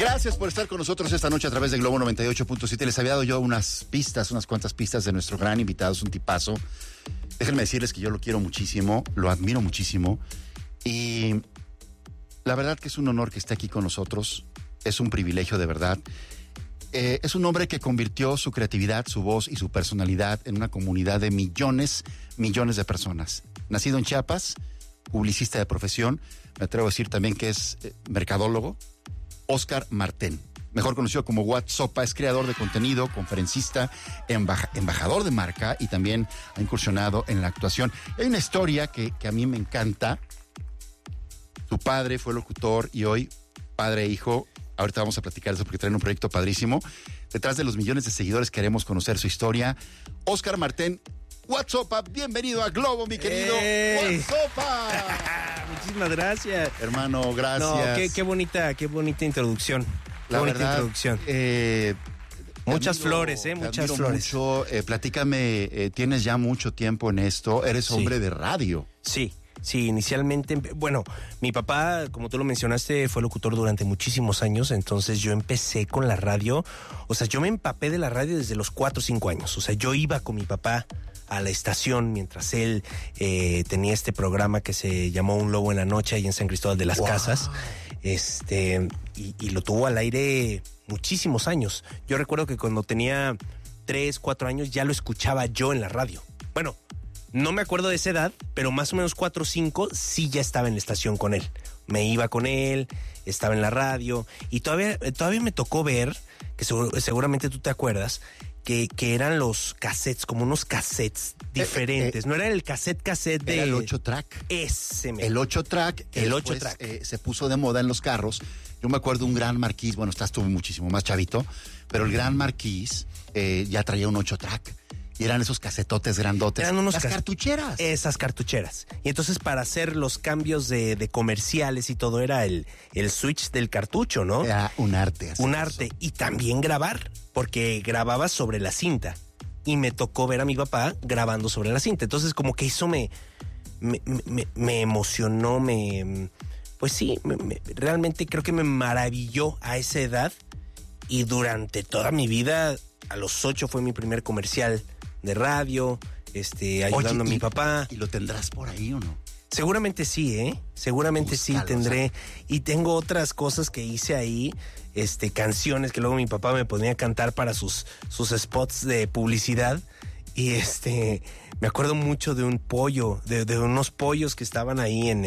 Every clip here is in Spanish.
Gracias por estar con nosotros esta noche a través de Globo 98.7. Les había dado yo unas cuantas pistas de nuestro gran invitado, es un tipazo. Déjenme decirles que yo lo quiero muchísimo, lo admiro muchísimo y la verdad que es un honor que esté aquí con nosotros, es un privilegio de verdad. Es un hombre que convirtió su creatividad, su voz y su personalidad en una comunidad de millones de personas. Nacido en Chiapas, publicista de profesión, me atrevo a decir también que es mercadólogo. Óscar Martén, mejor conocido como WhatsOpa, es creador de contenido, conferencista, embajador de marca y también ha incursionado en la actuación. Hay una historia que a mí me encanta. Su padre fue locutor y hoy padre e hijo. Ahorita vamos a platicar eso porque traen un proyecto padrísimo. Detrás de los millones de seguidores queremos conocer su historia. Óscar Martén, WhatsOpa, bienvenido a Globo, mi querido WhatsOpa. Muchísimas gracias. Hermano, gracias. No, qué bonita introducción. La verdad, introducción. Muchas flores, muchas flores. Mucho. Platícame, tienes ya mucho tiempo en esto, eres hombre de radio. Sí, inicialmente, bueno, mi papá, como tú lo mencionaste, fue locutor durante muchísimos años, entonces yo empecé con la radio, o sea, yo me empapé de la radio desde los 4 o 5 años, o sea, yo iba con mi papá a la estación mientras él tenía este programa que se llamó Un Lobo en la Noche ahí en San Cristóbal de las Casas, y lo tuvo al aire muchísimos años. Yo recuerdo que cuando tenía 3, 4 años ya lo escuchaba yo en la radio. Bueno, no me acuerdo de esa edad, pero más o menos 4 o 5 sí ya estaba en la estación con él. Me iba con él, estaba en la radio y todavía me tocó ver, que seguramente tú te acuerdas, que eran los cassettes, como unos cassettes diferentes. No era el cassette de... Era el 8-track. Ese. El 8-track. El 8-track. Se puso de moda en los carros. Yo me acuerdo un Gran Marquis, bueno, estás tú muchísimo más chavito, pero el Gran Marquis ya traía un 8-track. Y eran esos casetotes grandotes. Eran unos cartucheras. Esas cartucheras. Y entonces para hacer los cambios de comerciales y todo era el switch del cartucho, ¿no? Era un arte. Un arte. Y también grabar, porque grababa sobre la cinta. Y me tocó ver a mi papá grabando sobre la cinta. Entonces como que eso me emocionó, pues sí, realmente creo que me maravilló a esa edad. Y durante toda mi vida, a los 8 fue mi primer comercial de radio, ayudando a mi papá. ¿Y lo tendrás por ahí o no? Seguramente sí, seguramente búscalo, sí tendré. O sea, y tengo otras cosas que hice ahí, canciones que luego mi papá me ponía a cantar para sus spots de publicidad. Y me acuerdo mucho de un pollo, de unos pollos que estaban ahí en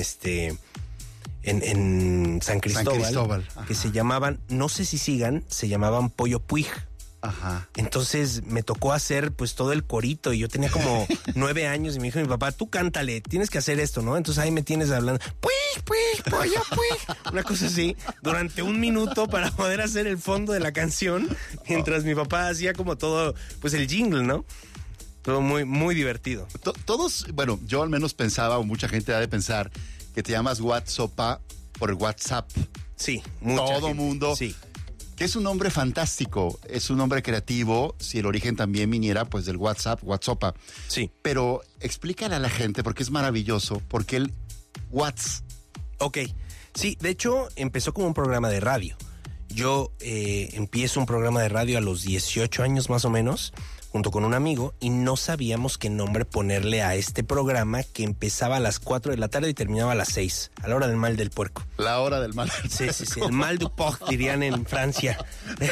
San Cristóbal. Que se llamaban, no sé si sigan, se llamaban Pollo Puig. Ajá. Entonces me tocó hacer pues todo el corito y yo tenía como 9 años y me dijo mi papá, tú cántale, tienes que hacer esto, ¿no? Entonces ahí me tienes hablando, puig, pollo, puig, una cosa así, durante 1 minuto para poder hacer el fondo de la canción, mientras mi papá hacía como todo, pues el jingle, ¿no? Todo muy, muy divertido. Todos, bueno, yo al menos pensaba, o mucha gente ha de pensar, que te llamas WhatsOpa por el WhatsApp. Sí, todo mundo. Sí. Que es un nombre fantástico, es un nombre creativo, si el origen también viniera pues del WhatsApp, WhatsOpa. Sí. Pero explícale a la gente, porque es maravilloso, porque el Whats. Ok, sí, de hecho empezó como un programa de radio. Yo empiezo un programa de radio a los 18 años más o menos, junto con un amigo, y no sabíamos qué nombre ponerle a este programa que empezaba a las 4 de la tarde y terminaba a las 6, a la hora del mal del puerco. La hora del mal del puerco. Sí, el mal du porc, dirían en Francia.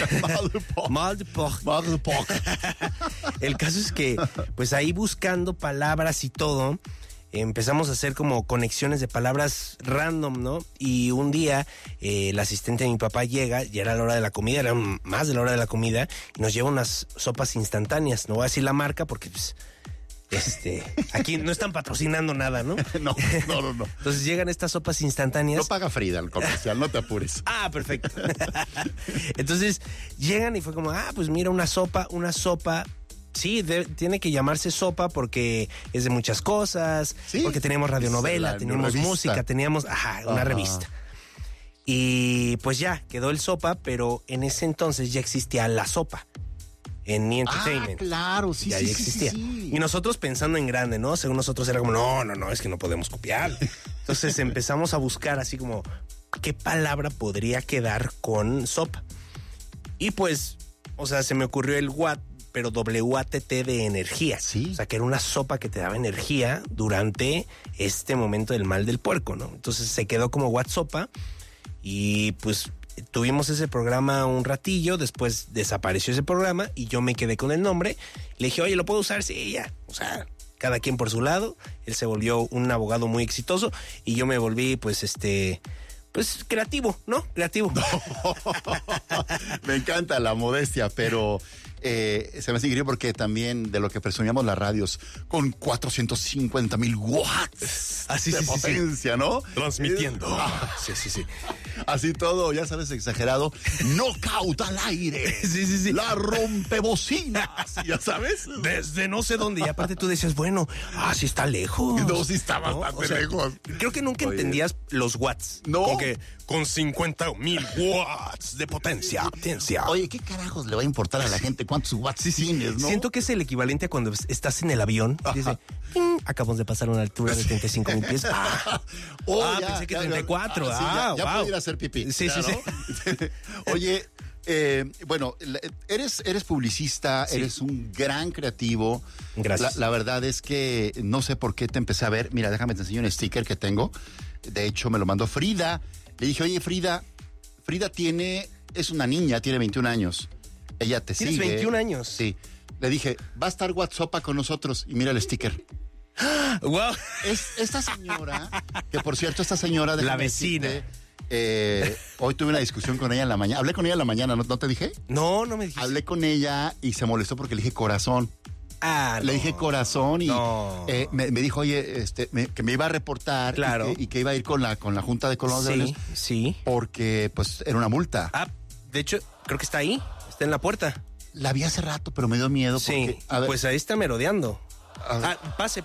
Mal du porc. El caso es que, pues ahí buscando palabras y todo, empezamos a hacer como conexiones de palabras random, ¿no? Y un día el asistente de mi papá llega, ya era la hora de la comida, era más de la hora de la comida, y nos lleva unas sopas instantáneas. No voy a decir la marca porque pues aquí no están patrocinando nada, ¿no? No. Entonces llegan estas sopas instantáneas. No paga Frida el comercial, no te apures. Ah, perfecto. Entonces llegan y fue como, pues mira, una sopa. Sí, tiene que llamarse sopa porque es de muchas cosas, sí, porque teníamos radionovela, teníamos música, teníamos una revista. Y pues ya, quedó el sopa, pero en ese entonces ya existía la sopa en E! Entertainment. Claro, sí, ya sí, existía. Sí. Y nosotros pensando en grande, ¿no? Según nosotros era como, no, es que no podemos copiar. Entonces empezamos a buscar así como qué palabra podría quedar con sopa. Y pues, o sea, se me ocurrió el Watt, pero WATT de energía. Sí. O sea, que era una sopa que te daba energía durante este momento del mal del puerco, ¿no? Entonces se quedó como Watt Sopa y pues tuvimos ese programa un ratillo, después desapareció ese programa y yo me quedé con el nombre. Le dije, oye, ¿lo puedo usar? Sí, ya. O sea, cada quien por su lado. Él se volvió un abogado muy exitoso y yo me volví, pues, pues creativo, ¿no? Creativo. Me encanta la modestia, pero se me hace increíble porque también de lo que presumíamos las radios con 450,000 watts de potencia, ¿no? Transmitiendo. Sí. Así todo, ya sabes, exagerado. Knockout al aire. Sí. La rompebocinas, ya sabes. Desde no sé dónde. Y aparte tú decías, bueno, sí está lejos. No, sí está bastante lejos. Creo que nunca entendías los watts. No. Como que con 50,000 watts de potencia. Oye, ¿qué carajos le va a importar a la gente cuántos watts tienes, no? Siento que es el equivalente a cuando estás en el avión y dice, acabamos de pasar una altura de 35,000 pies. Pensé que 34. Ya wow. puedo ir a hacer pipí. Sí. Oye, bueno, eres publicista, Sí. eres un gran creativo. Gracias. La verdad es que no sé por qué te empecé a ver. Mira, déjame te enseño un sticker que tengo. De hecho, me lo mandó Frida. Le dije, oye, Frida es una niña, tiene 21 años. Ella te sigue. ¿Tienes 21 años? Sí. Le dije, va a estar WhatsApp con nosotros. Y mira el sticker. Wow. Es esta señora, que por cierto, esta señora... La déjame vecina. decirte, hoy tuve una discusión con ella en la mañana. Hablé con ella en la mañana, ¿no te dije? No me dijiste. Hablé con ella y se molestó porque le dije corazón. Le dije corazón y No. me dijo, oye, que me iba a reportar. Claro. y que iba a ir con la Junta de Colonos de León Sí. porque pues era una multa. De hecho, creo que está ahí. Está en la puerta. La vi hace rato, pero me dio miedo porque... Sí. a ver, Pues ahí está merodeando. a ver, Pase.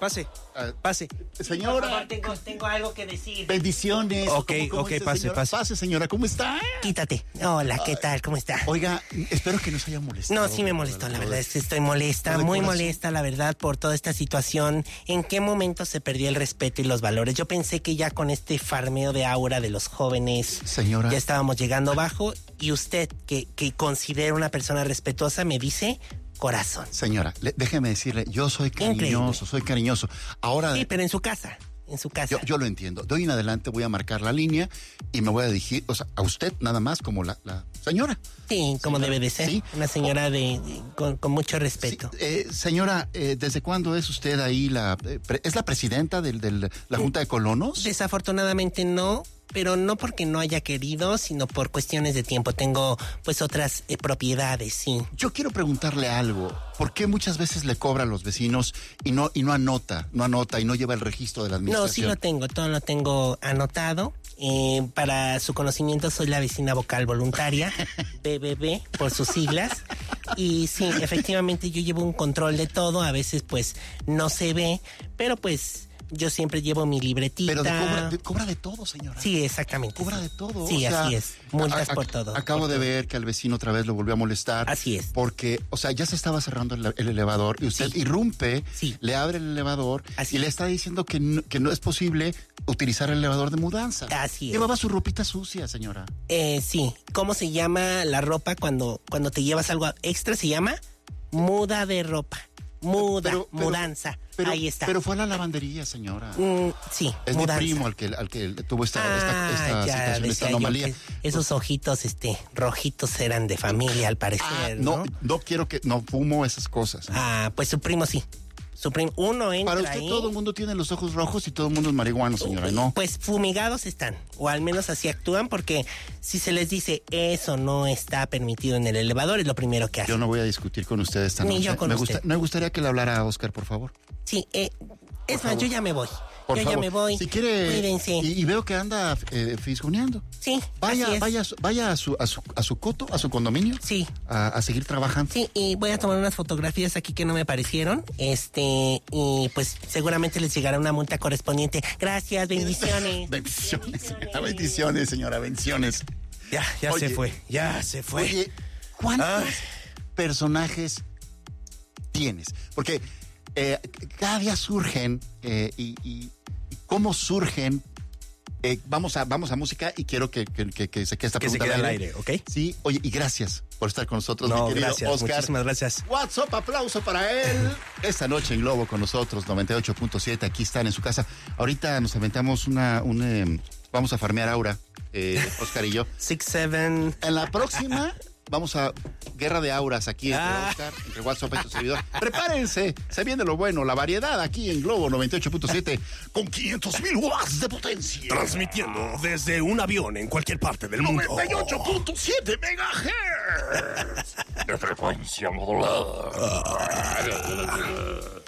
señora, Por favor, tengo algo que decir. bendiciones. Ok, dice, pase, señora? pase. Pase, señora, ¿cómo está? Quítate. Hola, ¿qué tal? ¿Cómo está? Oiga, espero que no se haya molestado. No, sí me molestó, la verdad es que estoy molesta, Lo de muy corazón. molesta, la verdad, por toda esta situación. ¿En qué momento se perdió el respeto y los valores? Yo pensé que ya con este farmeo de aura de los jóvenes Señora. ya estábamos llegando bajo y usted, que considera una persona respetuosa, me dice corazón. Señora, déjeme decirle, yo soy cariñoso. Ahora... Sí, pero en su casa. Yo lo entiendo. De hoy en adelante voy a marcar la línea y me voy a dirigir, o sea, a usted nada más como la señora. Sí, como debe de ser. Sí. Una señora con mucho respeto. Sí, señora, ¿desde cuándo es usted ahí es la presidenta de la Junta de Colonos? Desafortunadamente no, pero no porque no haya querido, sino por cuestiones de tiempo. Tengo pues otras propiedades, sí. Yo quiero preguntarle algo. ¿Por qué muchas veces le cobra a los vecinos y no anota y no lleva el registro de la administración? No, sí lo tengo, todo lo tengo anotado. Para su conocimiento, soy la vecina vocal voluntaria, BBB, por sus siglas. Y sí, efectivamente yo llevo un control de todo. A veces pues no se ve, pero pues yo siempre llevo mi libretita. Pero cobra de todo, señora. Sí, exactamente. Cobra de todo. Sí, o sea, así es. Multas por todo. Acabo por de todo. ver que al vecino otra vez lo volvió a molestar. Así es. Porque, o sea, ya se estaba cerrando el elevador y usted irrumpe, le abre el elevador Así y le está diciendo que no es posible utilizar el elevador de mudanza. Así es. Llevaba su ropita sucia, señora. Sí. ¿Cómo se llama la ropa cuando te llevas algo extra? Se llama muda de ropa. Mudanza. Ahí está. Pero fue a la lavandería, señora. Sí, Es mudanza. mi primo al que tuvo esta ya situación, decía esta yo anomalía. que esos ojitos rojitos eran de familia, al parecer, ¿no? No quiero que... No fumo esas cosas. Pues su primo sí. Su primo, uno entra Para usted ahí. todo el mundo tiene los ojos rojos y todo el mundo es marihuano, señora, ¿no? Pues fumigados están, o al menos así actúan, porque si se les dice eso no está permitido en el elevador, es lo primero que hacen. Yo no voy a discutir con usted esta noche. Ni yo con usted. Me gustaría que le hablara a Oscar, por favor. Sí, es más, yo ya me voy. Por yo favor. ya me voy. Si quiere... Cuídense. Y veo que anda fisgoneando. Sí, Vaya a su coto, a su condominio. Sí. A seguir trabajando. Sí, y voy a tomar unas fotografías aquí que no me parecieron. Y pues seguramente les llegará una multa correspondiente. Gracias, bendiciones. Bendiciones, señora, bendiciones. Ya Oye, se fue. Oye, ¿cuántos personajes tienes? Porque cada día surgen y cómo surgen Vamos a música y quiero que se quede esta Que se pregunta quede al aire, ¿ok? Sí, oye, y gracias por estar con nosotros, No, mi querido gracias, Oscar. muchísimas gracias. WhatsApp, aplauso para él. Esta noche en Globo con nosotros, 98.7, aquí están en su casa. Ahorita nos aventamos vamos a farmear Aura, Oscar y yo. 6-7. En la próxima vamos a guerra de auras aquí entre Oscar, entre WhatsApp y tu servidor. Prepárense, se viene lo bueno, la variedad aquí en Globo 98.7 con 500,000 watts de potencia. Transmitiendo desde un avión en cualquier parte del mundo. 98.7 megahertz de frecuencia modulada.